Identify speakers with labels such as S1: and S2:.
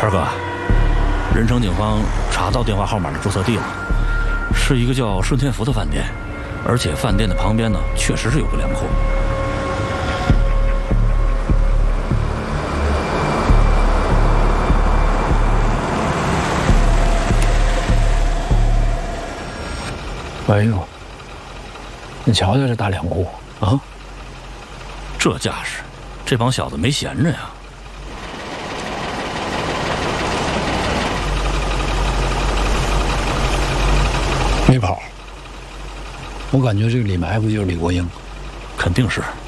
S1: 川哥，任城警方查到电话号码的注册地了，是一个叫顺天福的饭店，而且饭店的旁边呢，确实是有个粮库。
S2: 哎呦，你瞧瞧这大粮库
S1: 啊，这架势，这帮小子没闲着呀。
S2: 没跑，我感觉这个李埋伏就是李国英，
S1: 肯定是。